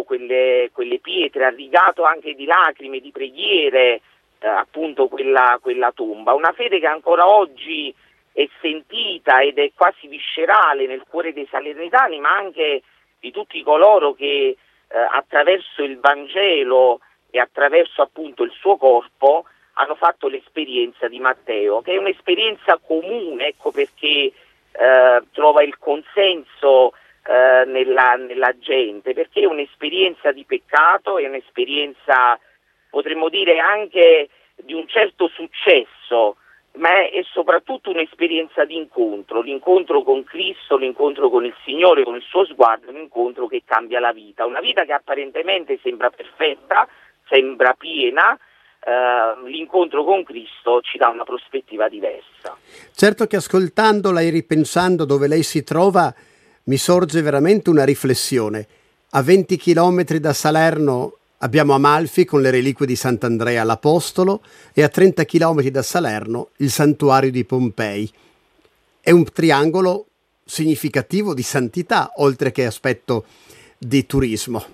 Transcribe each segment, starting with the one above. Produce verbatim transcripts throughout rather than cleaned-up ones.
quelle, quelle pietre, ha rigato anche di lacrime, di preghiere, eh, appunto quella, quella tomba. Una fede che ancora oggi è sentita ed è quasi viscerale nel cuore dei salernitani, ma anche di tutti coloro che eh, attraverso il Vangelo e attraverso appunto il suo corpo hanno fatto l'esperienza di Matteo, che è un'esperienza comune, ecco perché eh, trova il consenso eh, nella, nella gente, perché è un'esperienza di peccato, è un'esperienza, potremmo dire, anche di un certo successo, ma è, è soprattutto un'esperienza di incontro, l'incontro con Cristo, l'incontro con il Signore, con il suo sguardo, un incontro che cambia la vita, una vita che apparentemente sembra perfetta, sembra piena. Uh, l'incontro con Cristo ci dà una prospettiva diversa. Certo che ascoltandola e ripensando dove lei si trova mi sorge veramente una riflessione. A venti chilometri da Salerno abbiamo Amalfi con le reliquie di Sant'Andrea l'Apostolo e a trenta chilometri da Salerno il santuario di Pompei. È un triangolo significativo di santità oltre che aspetto di turismo.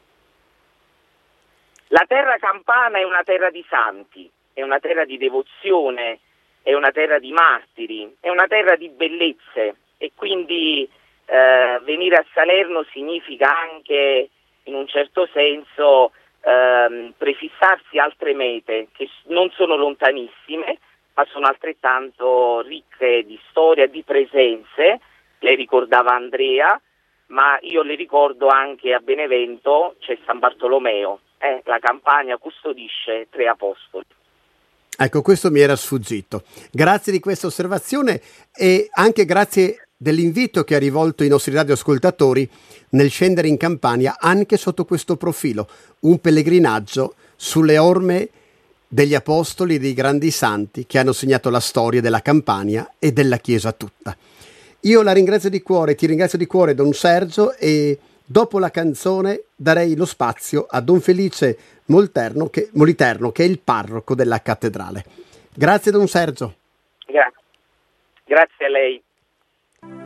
La terra campana è una terra di santi, è una terra di devozione, è una terra di martiri, è una terra di bellezze e quindi eh, venire a Salerno significa anche in un certo senso eh, prefissarsi altre mete che non sono lontanissime ma sono altrettanto ricche di storia, di presenze. Lei ricordava Andrea, ma io le ricordo anche a Benevento c'è San Bartolomeo. Eh, la Campania custodisce tre apostoli. Ecco, questo mi era sfuggito. Grazie di questa osservazione e anche grazie dell'invito che ha rivolto ai nostri radioascoltatori nel scendere in Campania anche sotto questo profilo, un pellegrinaggio sulle orme degli apostoli e dei grandi santi che hanno segnato la storia della Campania e della Chiesa tutta. Io la ringrazio di cuore, ti ringrazio di cuore Don Sergio e dopo la canzone darei lo spazio a Don Felice Molterno che, Moliterno, che è il parroco della cattedrale. Grazie Don Sergio. Grazie. Grazie a lei.